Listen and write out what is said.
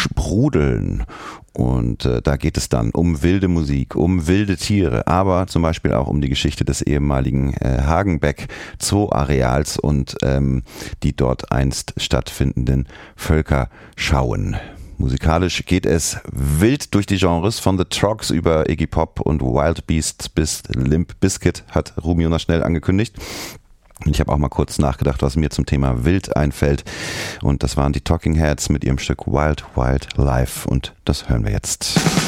sprudeln. Und da geht es dann um wilde Musik, um wilde Tiere, aber zum Beispiel auch um die Geschichte des ehemaligen Hagenbeck Zoo-Areals und die dort einst stattfindenden Völkerschauen. Musikalisch geht es wild durch die Genres, von The Trogs über Iggy Pop und Wild Beasts bis Limp Bizkit, hat Rumi Jonas Schnell angekündigt. Ich habe auch mal kurz nachgedacht, was mir zum Thema wild einfällt. Und das waren die Talking Heads mit ihrem Stück Wild Wild Life. Und das hören wir jetzt.